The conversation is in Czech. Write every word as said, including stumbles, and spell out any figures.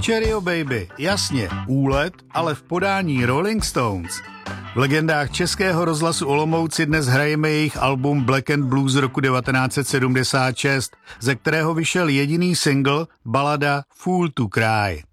Cherry Baby, jasně, úlet, ale v podání Rolling Stones. V legendách Českého rozhlasu Olomouc si dnes hrajeme jejich album Black and Blue z roku devatenáct set sedmdesát šest, ze kterého vyšel jediný single, balada Fool to Cry.